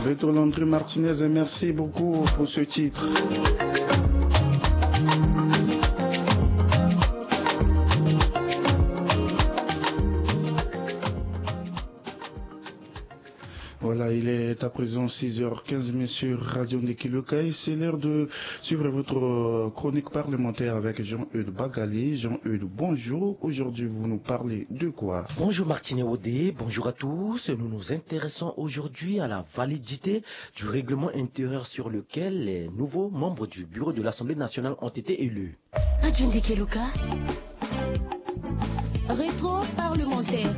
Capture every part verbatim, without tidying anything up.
Bertrand Landry Martinez, merci beaucoup pour ce titre. Voilà, il est à présent six heures quinze, messieurs, Radio Ndeki Lokai. C'est l'heure de suivre votre chronique parlementaire avec Jean-Eudes Bagali. Jean-Eudes, bonjour. Aujourd'hui, vous nous parlez de quoi? Bonjour Martinet Odé, bonjour à tous. Nous nous intéressons aujourd'hui à la validité du règlement intérieur sur lequel les nouveaux membres du bureau de l'Assemblée nationale ont été élus. Radio Ndeki Lokai. Rétro parlementaire.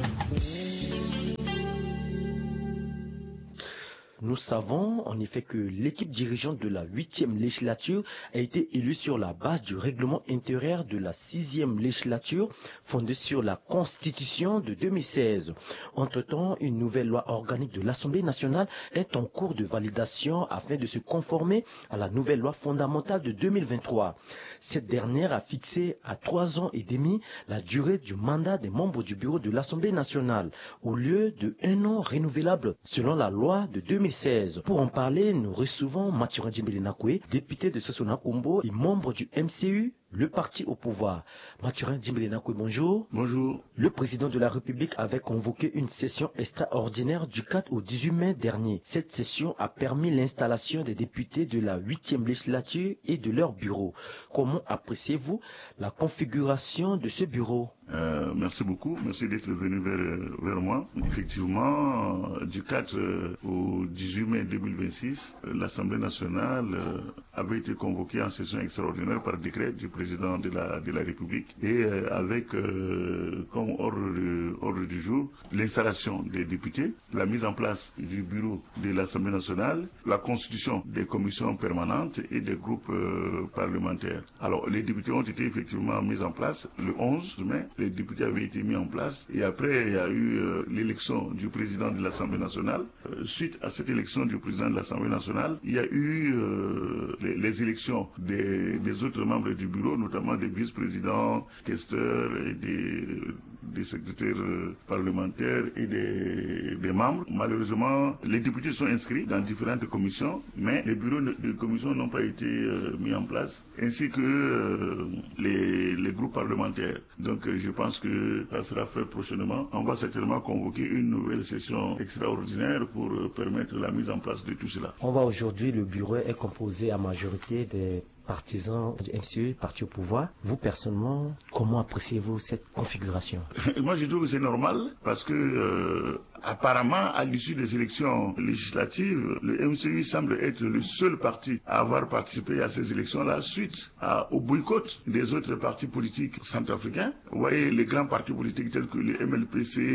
Nous savons en effet que l'équipe dirigeante de la huitième législature a été élue sur la base du règlement intérieur de la sixième législature fondée sur la Constitution de deux mille seize. Entre-temps, une nouvelle loi organique de l'Assemblée nationale est en cours de validation afin de se conformer à la nouvelle loi fondamentale de deux mille vingt-trois. Cette dernière a fixé à trois ans et demi la durée du mandat des membres du bureau de l'Assemblée nationale au lieu de un an renouvelable selon la loi de deux mille seize. Pour en parler, nous recevons Mathurin Djimbili-Nakoué, député de Sossona-Kombo et membre du M C U, le parti au pouvoir. Mathurin Djimbili-Nakoué, bonjour. Bonjour. Le président de la République avait convoqué une session extraordinaire du quatre au dix-huit mai dernier. Cette session a permis l'installation des députés de la huitième législature et de leur bureau. Comment appréciez-vous la configuration de ce bureau? Euh, merci beaucoup, merci d'être venu vers, vers moi. Effectivement, du quatre au dix-huit mai deux mille vingt-six, l'Assemblée nationale avait été convoquée en session extraordinaire par décret du président de la, de la République et avec euh, comme ordre, de, ordre du jour l'installation des députés, la mise en place du bureau de l'Assemblée nationale, la constitution des commissions permanentes et des groupes euh, parlementaires. Alors, les députés ont été effectivement mis en place le onze mai. Les députés avaient été mis en place et après il y a eu euh, l'élection du président de l'Assemblée nationale. Euh, suite à cette élection du président de l'Assemblée nationale, il y a eu euh, les, les élections des, des autres membres du bureau, notamment des vice-présidents, questeurs et des, des secrétaires euh, parlementaires et des, des membres. Malheureusement, les députés sont inscrits dans différentes commissions, mais les bureaux de commissions n'ont pas été euh, mis en place, ainsi que euh, les, les groupes parlementaires. Donc je pense que ça sera fait prochainement. On va certainement convoquer une nouvelle session extraordinaire pour permettre la mise en place de tout cela. On voit aujourd'hui le bureau est composé à majorité des partisans du M C U, parti au pouvoir. Vous, personnellement, comment appréciez-vous cette configuration? Moi, je trouve que c'est normal parce que, euh, apparemment, à l'issue des élections législatives, le M C U semble être le seul parti à avoir participé à ces élections-là suite à, au boycott des autres partis politiques centrafricains. Vous voyez, les grands partis politiques tels que le M L P C,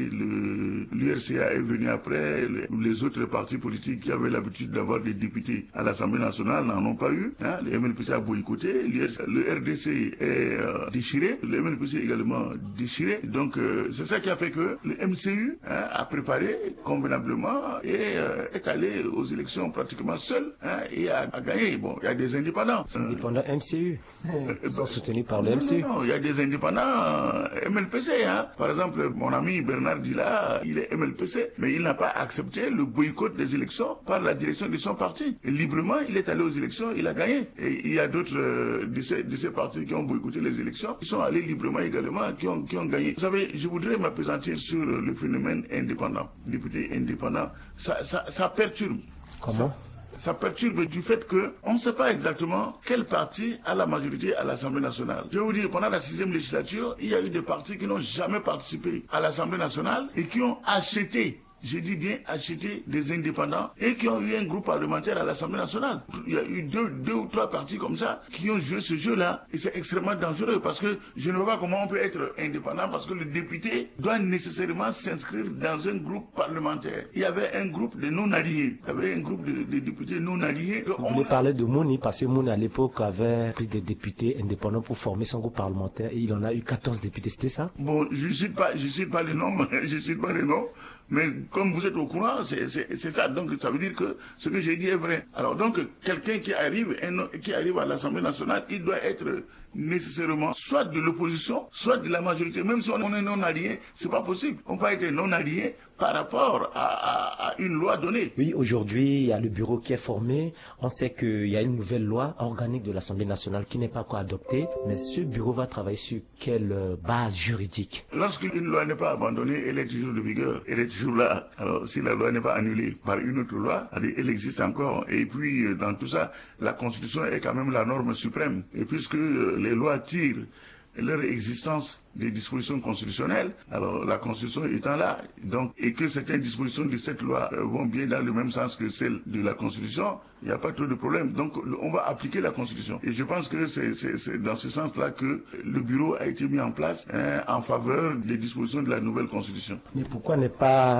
le, l'U R C A est venu après, les, les autres partis politiques qui avaient l'habitude d'avoir des députés à l'Assemblée nationale n'en ont pas eu. Hein, les M L P C a boycotté, le R D C est euh, déchiré, le M L P C également déchiré. Donc euh, c'est ça qui a fait que le M C U hein, a préparé convenablement et euh, est allé aux élections pratiquement seul hein, et a, a gagné. Bon, il y a des indépendants. C'est indépendant M C U. Ils sont soutenus par le M C U. Non, non, non, il y a des indépendants euh, M L P C. Hein. Par exemple, mon ami Bernard Dila, il est M L P C, mais il n'a pas accepté le boycott des élections par la direction de son parti. Et librement, il est allé aux élections, il a gagné. Et il y a d'autres euh, de, ces, de ces partis qui ont boycotté les élections, qui sont allés librement également, qui ont, qui ont gagné. Vous savez, je voudrais m'appesantir sur le phénomène indépendant, député indépendant. Ça, ça, ça perturbe. Comment? Ça, ça perturbe du fait qu'on ne sait pas exactement quel parti a la majorité à l'Assemblée nationale. Je vais vous dire, pendant la sixième législature, il y a eu des partis qui n'ont jamais participé à l'Assemblée nationale et qui ont acheté, je dis bien acheter des indépendants et qui ont eu un groupe parlementaire à l'Assemblée nationale. Il y a eu deux, deux ou trois partis comme ça qui ont joué ce jeu-là et c'est extrêmement dangereux parce que je ne vois pas comment on peut être indépendant parce que le député doit nécessairement s'inscrire dans un groupe parlementaire. Il y avait un groupe de non-alliés, il y avait un groupe de, de députés non-alliés. Vous voulez parler de Mouni parce que Mouni à l'époque avait pris des députés indépendants pour former son groupe parlementaire et il en a eu quatorze députés, c'était ça? Bon, je ne cite pas, je cite pas les noms, je cite pas les noms. Mais comme vous êtes au courant, c'est ça. Donc ça veut dire que ce que j'ai dit est vrai. Alors donc quelqu'un qui arrive, un, qui arrive à l'Assemblée nationale, il doit être nécessairement soit de l'opposition, soit de la majorité. Même si on est non allié, c'est pas possible. On peut être non allié par rapport à, à, à une loi donnée. Oui, aujourd'hui, il y a le bureau qui est formé. On sait qu'il y a une nouvelle loi organique de l'Assemblée nationale qui n'est pas encore adoptée. Mais ce bureau va travailler sur quelle base juridique? Lorsqu'une loi n'est pas abandonnée, elle est toujours de vigueur. Elle est toujours là. Alors, si la loi n'est pas annulée par une autre loi, elle existe encore. Et puis, dans tout ça, la Constitution est quand même la norme suprême. Et puisque les lois tirent leur existence des dispositions constitutionnelles, alors la Constitution étant là, donc, et que certaines dispositions de cette loi vont bien dans le même sens que celles de la Constitution, il n'y a pas trop de problème. Donc on va appliquer la Constitution. Et je pense que c'est, c'est, c'est dans ce sens-là que le bureau a été mis en place hein, en faveur des dispositions de la nouvelle Constitution. Mais pourquoi ne pas